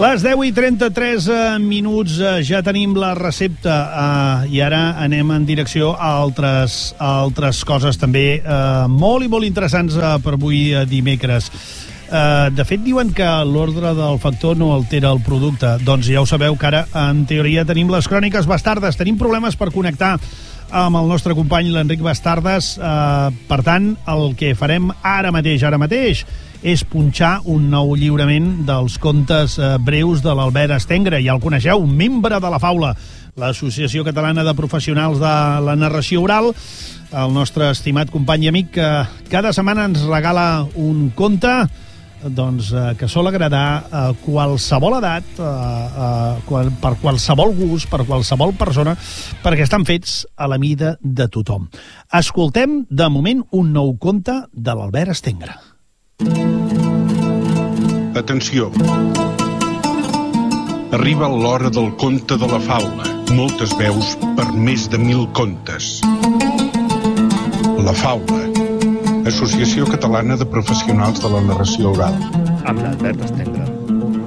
Les 10:33 minuts, ja tenim la recepta i ara anem en direcció a altres coses també molt i molt interessants per avui dimecres. De fet, diuen que l'ordre del factor no altera el producte. Doncs ja ho sabeu que ara, en teoria, tenim les cròniques bastardes. Tenim problemes per connectar amb el nostre company, l'Enric Bastardes. Per tant, el que farem ara mateix és punxar un nou lliurament dels contes breus de l'Albert Estengre. Ja el coneixeu, un membre de la Faula, l'Associació Catalana de Professionals de la Narració Oral, el nostre estimat company i amic, que cada setmana ens regala un conte que sol agradar a qualsevol edat, per qualsevol gust, per qualsevol persona, perquè estan fets a la mida de tothom. Escoltem, de moment, un nou conte de l'Albert Estengre. Atenció. Arriba l'hora del conte de la faula. Moltes veus per més de 1.000 contes. La Faula, Associació Catalana de Professionals de la Narració Oral. Amb l'Albert Estengre.